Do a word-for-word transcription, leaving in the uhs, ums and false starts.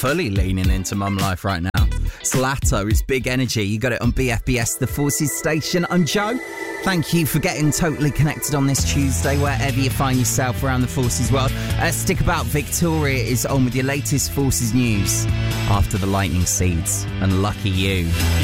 fully leaning into mum life right now. It's Latto, it's Big Energy. You got it on B F B S, the Forces station. I'm Joe. Thank you for getting totally connected on this Tuesday, wherever you find yourself around the Forces world. Uh, stick about, Victoria is on with your latest Forces news after the lightning seeds. And lucky you.